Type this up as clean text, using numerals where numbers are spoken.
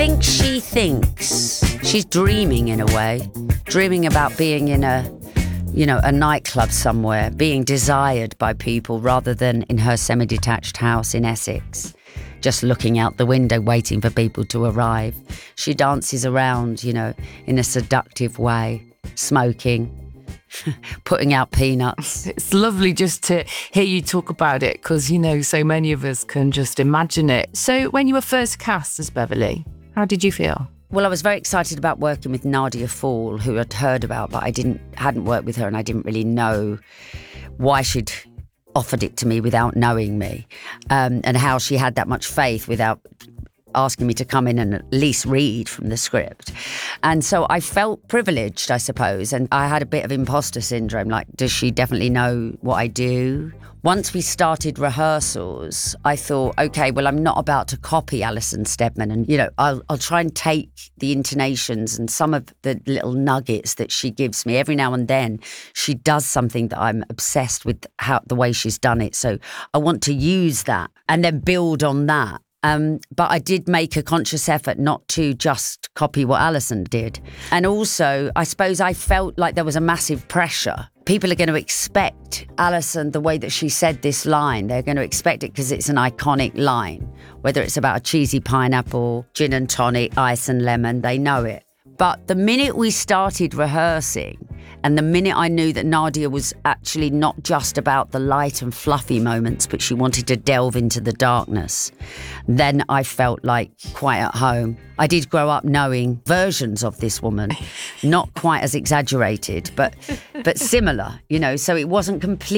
think she thinks she's dreaming in a way, dreaming about being in a nightclub somewhere, being desired by people rather than in her semi-detached house in Essex, just looking out the window waiting for people to arrive. She dances around, in a seductive way, smoking, putting out peanuts. It's lovely just to hear you talk about it because, so many of us can just imagine it. So when you were first cast as Beverly, how did you feel? Well, I was very excited about working with Nadia Fall, who I'd heard about, but I hadn't worked with her and I didn't really know why she'd offered it to me without knowing me, and how she had that much faith without asking me to come in and at least read from the script. And so I felt privileged, I suppose, and I had a bit of imposter syndrome, like, does she definitely know what I do? Once we started rehearsals, I thought, okay, well, I'm not about to copy Alison Steadman, and, I'll try and take the intonations and some of the little nuggets that she gives me. Every now and then, she does something that I'm obsessed with, the way she's done it. So I want to use that and then build on that. But I did make a conscious effort not to just copy what Alison did. And also, I suppose I felt like there was a massive pressure. People are going to expect Alison, the way that she said this line, they're going to expect it because it's an iconic line. Whether it's about a cheesy pineapple, gin and tonic, ice and lemon, they know it. But the minute we started rehearsing, and the minute I knew that Nadia was actually not just about the light and fluffy moments, but she wanted to delve into the darkness, then I felt like quite at home. I did grow up knowing versions of this woman, not quite as exaggerated, but similar, so it wasn't completely